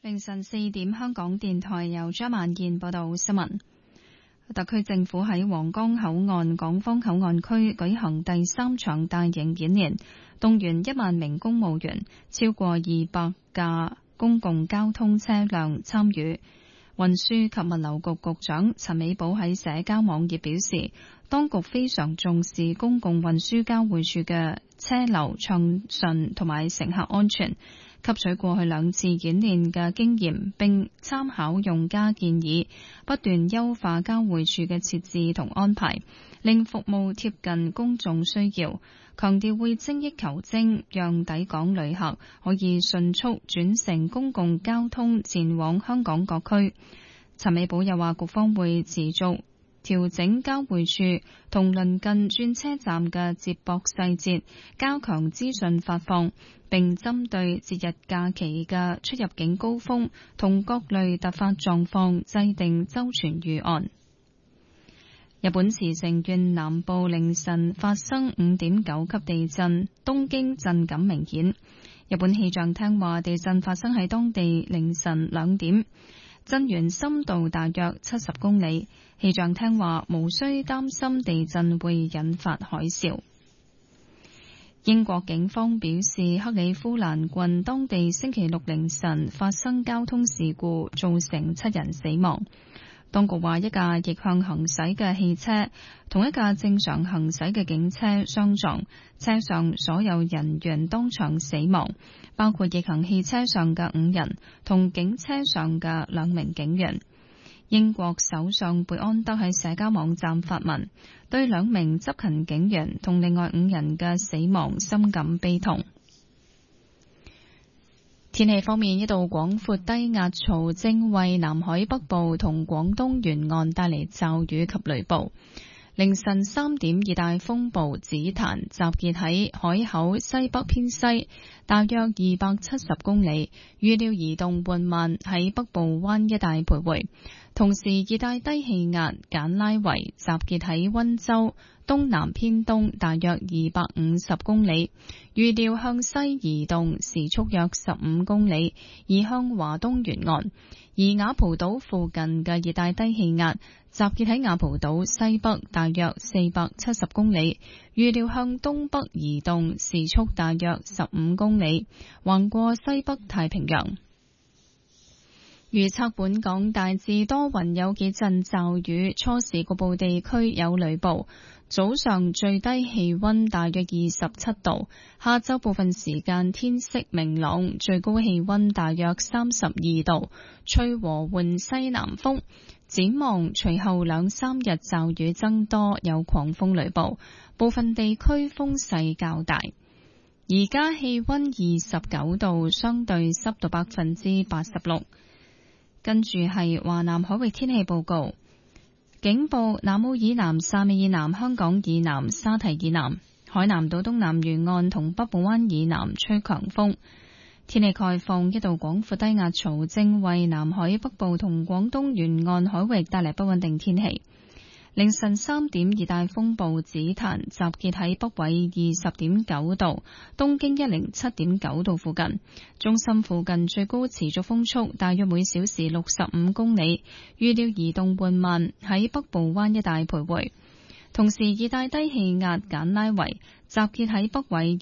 凌晨4點，香港電台由張萬燕報道新聞。特區政府喺皇崗口岸港方口岸區舉行第3場大型演練，動員1萬名公務員，超過200架公共交通車輛參與。運輸及物流局局長陳美寶喺社交網頁表示，當局非常重視公共運輸交匯處嘅車流暢順同埋乘客安全，吸取過去2次演練嘅經驗，並參考用家建議，不斷優化交匯處嘅設置同安排，令服務貼近公眾需要。強調會精益求精，讓抵港旅客可以迅速轉乘公共交通前往香港各區。陳美寶又話，局方會持續調整交匯處同鄰近轉車站嘅接駁細節，加強資訊發放，並針對節日假期嘅出入境高峰同各類突發狀況制定周全預案。日本茨城縣南部凌晨發生 5.9 級地震，東京震感明顯。日本氣象廳話，地震發生喺當地凌晨2點，震源深度大約70公里。氣象廳話，無需擔心地震會引發海嘯。英國警方表示，克里夫蘭郡當地星期六凌晨發生交通事故，造成7人死亡。當局話，一架逆向行駛嘅汽車同一架正常行駛嘅警車相撞，車上所有人員當場死亡，包括逆行汽車上嘅5人同警車上嘅2名警員。英國首相貝安德喺社交網站發文，對2名執勤警員同另外5人嘅死亡深感悲痛。天氣方面，一道廣闊低壓槽正為南海北部同廣東沿岸帶嚟驟雨及雷暴。凌晨3點，熱帶風暴紫檀集結喺海口西北偏西大約270公里，預料移動緩慢喺北部灣一帶徘徊。同時，熱帶低氣壓簡拉維集結喺溫州東南偏東大約250公里，預料向西移動，時速約15公里，移向華東沿岸。而雅蒲島附近嘅熱帶低氣壓集結喺雅蒲島西北大約470公里，預料向東北移動，時速大約15公里，橫過西北太平洋。預測本港大致多雲，有幾陣驟雨，初時局部地區有雷暴。早上最低氣溫大約27度，下晝部分時間天色明朗，最高氣溫大約32度，吹和緩西南風。展望隨後2-3日驟雨增多，有狂風雷暴，部分地區風勢較大。而家氣溫29度，相對濕度86%。跟住係華南海域天氣報告，警報：南澳以南、汕尾以南、香港以南、沙堤以南、海南島東南沿岸同北部灣以南吹強風。天氣概況：一道廣闊低壓槽正為南海北部同廣東沿岸海域帶嚟不穩定天氣。凌晨3點，熱帶風暴紫檀集結喺北緯20.9度、東經107.9度附近，中心附近最高持續風速大約每小時65公里，預料移動緩慢喺北部灣一帶徘徊。同時，熱帶低氣壓簡拉維集結喺北緯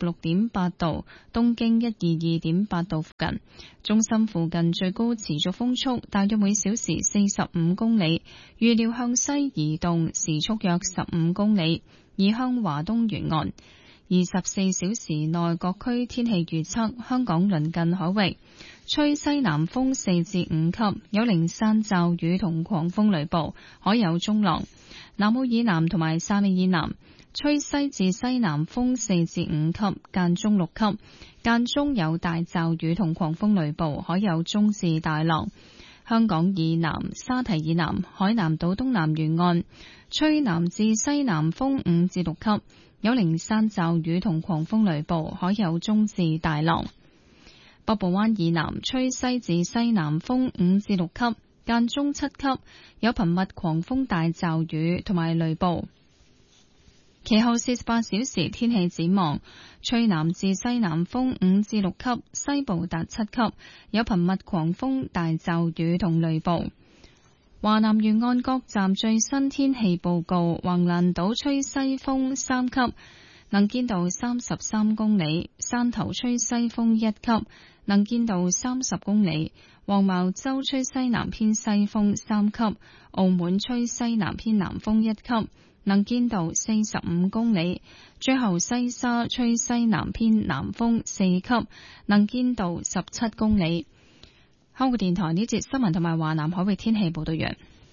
26.8度、東經122.8度附近，中心附近最高持續風速大約每小時45公里，預料向西移動，時速約15公里，移向華東沿岸。24小時內各區天氣預測：香港鄰近海域吹西南風4至5級，有零散驟雨同狂風雷暴，海有中浪。南澳以南同埋汕尾以南吹西至西南風4至5級，間中6級，間中有大驟雨同狂風雷暴，海有中至大浪。香港以南、沙堤以南、海南島東南沿岸吹南至西南風5至6級，有零散驟雨同狂風雷暴，海有中至大浪。北部灣以南吹西至西南風5至6級，間中7級，有頻密狂風大驟雨同埋雷暴。 其後48小時天氣展望，吹南至西南風5至6級，西部達7級，有頻密狂風大驟雨同雷暴。華南沿岸各站最新天氣報告：橫瀾島吹西風3級，能見度33公里；汕頭吹西風1級，能見度30公里；黃茅洲吹西南偏西風3級；澳門吹西南偏南風1級，能見度45公里。最後西沙吹西南偏南風4級，能見度17公里。香港電台呢節新聞同埋華南海域天氣報道完。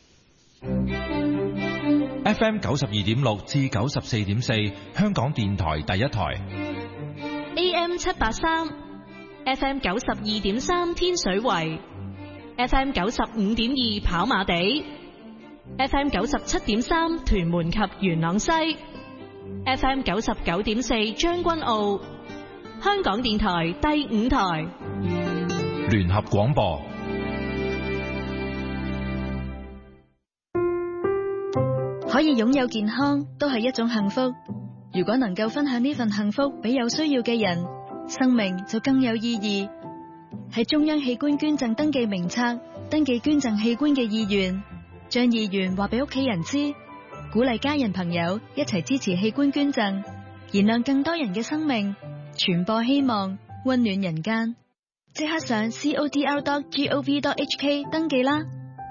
FM 92.6至94.4，香港電台第一台。 AM 783 ，FM 92.3天水圍，FM 95.2跑馬地，FM 97.3屯門及元朗西，FM 99.4將軍澳。香港電台第5台聯合廣播。 可以擁有健康都係一種幸福，如果能夠分享呢份幸福俾有需要嘅人，生命就更有意義。喺中央器官捐贈登記名冊登記捐贈器官嘅意願，將意願話俾屋企人知，鼓勵家人朋友一齊支持器官捐贈，燃亮更多人嘅生命，傳播希望，溫暖人間。即刻上 codr.gov.hk 登記啦！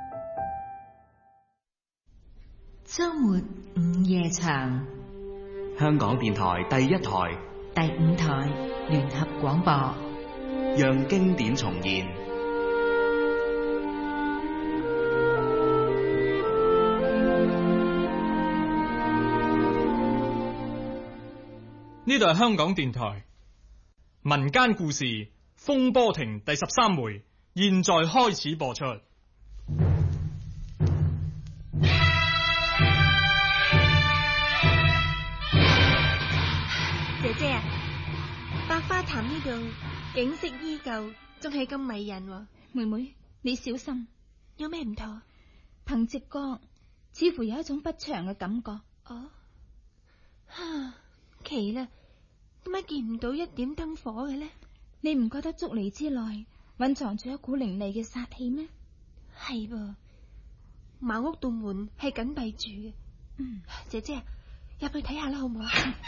周末午夜場， 香港電台第一台、 第5台聯合廣播， 讓經典重現。 呢度係香港電台民間故事《風波亭》第13回，現在開始播出。 姐姐啊，百花潭呢度景色依舊，仲係咁迷人喎。 妹妹，你小心， 有咩唔妥？ 憑直覺，似乎有一種不祥嘅感覺。 哦，奇啦，點解見唔到一點燈火嘅呢？ 你唔覺得竹籬之內蘊藏住一股凌厲嘅殺氣咩？ 係噃，茅屋道門係緊閉住嘅。姐姐入去睇下啦，好唔好啊？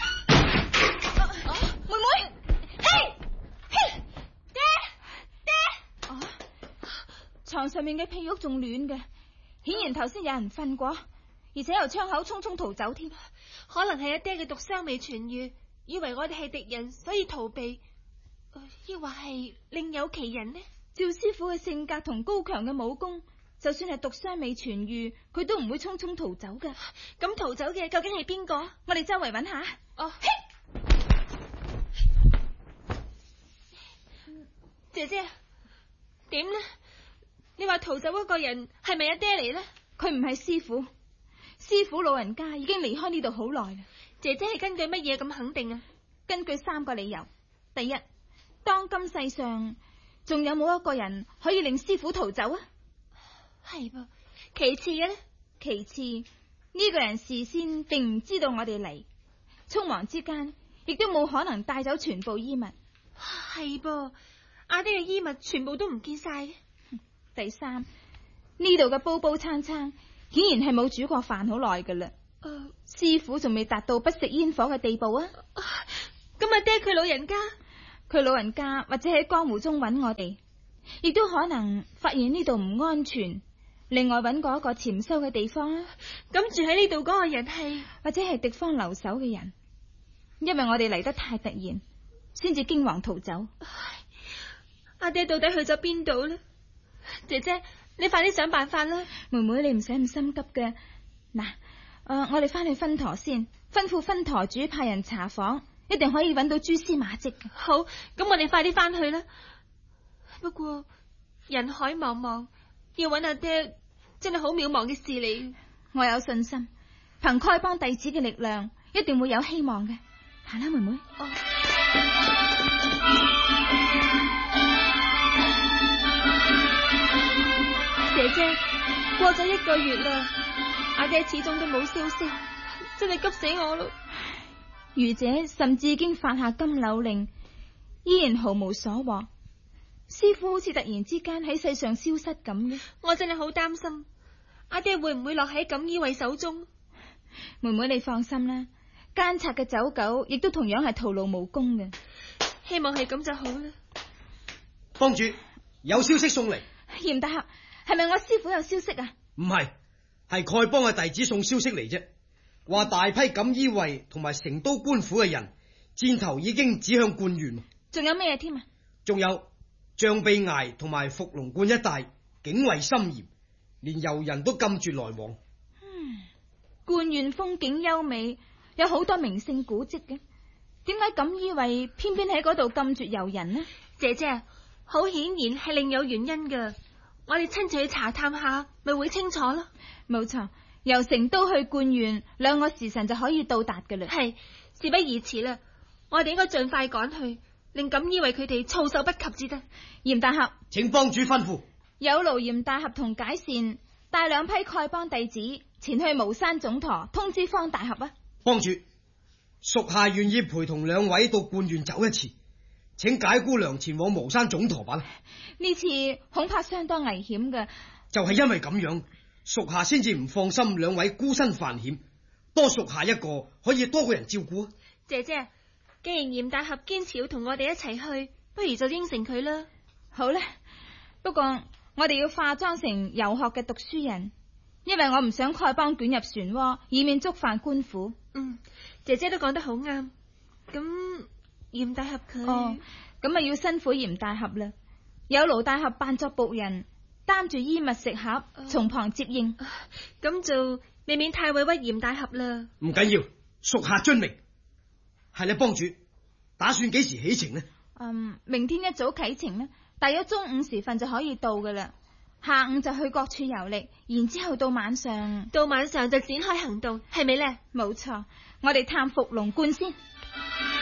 妹妹，嘿，爹，床上面嘅被褥仲暖嘅，顯然頭先有人瞓過，而且由窗口匆匆逃走添。 可能係阿爹嘅毒傷未痊愈，以為我哋係敵人，所以逃避。抑或係另有其人呢？ 趙師傅嘅性格同高強嘅武功，就算係毒傷未痊愈，佢都唔會匆匆逃走㗎。 咁逃走嘅究竟係邊個？ 我哋周圍揾下。 哦，姐姐，點呢？你話逃走嗰個人係咪阿爹嚟呢？ 佢唔係師傅，師傅老人家已經離開呢度好耐啦。 姐姐係根據乜嘢咁肯定啊？ 根據3個理由。第一，當今世上仲有冇一個人可以令師傅逃走啊？ 係噃。其次嘅呢？ 其次，呢個人事先並唔知道我哋嚟，匆忙之間亦都冇可能帶走全部衣物。 係噃，阿爹嘅衣物全部都唔見晒。 第三，呢度嘅煲煲餐餐顯然係冇煮過飯好耐噶啦。師傅仲未達到不食煙火嘅地步啊！ 咁阿爹佢老人家， 佢老人家或者喺江湖中揾我哋，亦都可能發現呢度唔安全，另外揾過一個潛修嘅地方啦。 咁住喺呢度嗰個人係， 或者係敵方留守嘅人，因為我哋嚟得太突然，先至驚惶逃走。 阿爹到底去咗邊度呢？姐姐，你快啲想辦法啦。 妹妹，你唔使咁心急嘅。嗱，我哋翻去分舵先，吩咐分舵主派人查訪，一定可以揾到蛛絲馬跡嘅。 好，咁我哋快啲翻去啦。不過人海茫茫，要揾阿爹真係好渺茫嘅事嚟。 我有信心，憑丐幫弟子嘅力量，一定會有希望嘅。行啦，妹妹。 姐姐，過咗1個月啦，阿爹始終都冇消息，真係急死我咯。 愚者甚至已經發下金柳令，依然毫無所獲。師傅好似突然之間喺世上消失咁嘅， 我真係好擔心阿爹會唔會落喺錦衣衛手中。 妹妹你放心啦，奸賊嘅走狗亦都同樣係徒勞無功嘅。 希望係咁就好啦。 幫主，有消息送嚟。 嚴大俠，係咪我師傅有消息啊？ 唔係，係丐幫嘅弟子送消息嚟啫，話大批錦衣衛同埋成都官府嘅人箭頭已經指向灌縣。 仲有咩添啊？ 仲有象鼻崖同埋伏龍觀一帶警衛森嚴，連遊人都禁絕來往。 灌縣風景優美，有好多名勝古蹟嘅，點解錦衣衛偏偏喺嗰度禁絕遊人呢？ 姐姐，好顯然係另有原因噶，我哋親自去查探下，咪會清楚咯。 冇錯，由成都去灌縣2個時辰就可以到達噶啦。 係，事不宜遲啦，我哋應該盡快趕去，令錦衣衛佢哋措手不及至得。 嚴大俠， 請幫主吩咐。 有勞嚴大俠同解善帶2批丐幫弟子前去巫山總舵通知方大俠啊。 幫主，屬下願意陪同2位到灌縣走一次，請解姑娘前往巫山總舵吧。 呢次恐怕相當危險嘅。 就係因為咁樣，屬下先至唔放心2位孤身犯險，多屬下一個可以多個人照顧。 姐姐，既然嚴大俠堅持要同我哋一齊去，不如就應承佢啦。 好啦，不過我哋要化妝成遊學嘅讀書人，因為我唔想丐幫捲入漩渦，以免觸犯官府。 姐姐都講得好啱。咁嚴大俠佢咁咪要辛苦嚴大俠啦。有勞大俠扮作僕人，擔住衣物食盒，從旁接應。 咁就未免太委屈嚴大俠啦。 唔緊要，屬下遵命。係啦，幫主，打算幾時起程呢？ 明天一早啟程呢，大約中午時分就可以到噶啦。下午就去各處遊歷，然之後到晚上就展開行動，係咪呢？冇錯，我哋探伏龍觀先。